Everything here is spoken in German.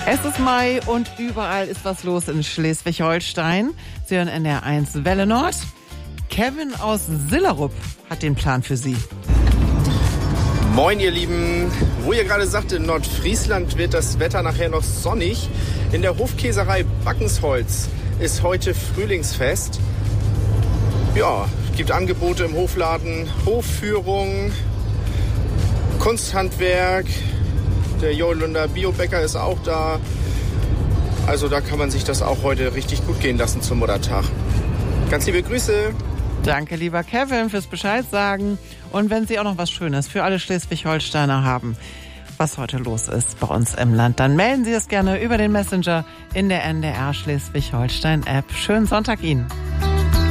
Es ist Mai und überall ist was los in Schleswig-Holstein. Sie hören NDR1 Welle Nord. Kevin aus Sillerup hat den Plan für Sie. Moin ihr Lieben, wo ihr gerade sagt, in Nordfriesland wird das Wetter nachher noch sonnig. In der Hofkäserei Backensholz ist heute Frühlingsfest. Ja, es gibt Angebote im Hofladen, Hofführung, Kunsthandwerk, der Jolunder Biobäcker ist auch da. Also da kann man sich das auch heute richtig gut gehen lassen zum Muttertag. Ganz liebe Grüße. Danke, lieber Kevin, fürs Bescheid sagen. Und wenn Sie auch noch was Schönes für alle Schleswig-Holsteiner haben, was heute los ist bei uns im Land, dann melden Sie es gerne über den Messenger in der NDR Schleswig-Holstein-App. Schönen Sonntag Ihnen.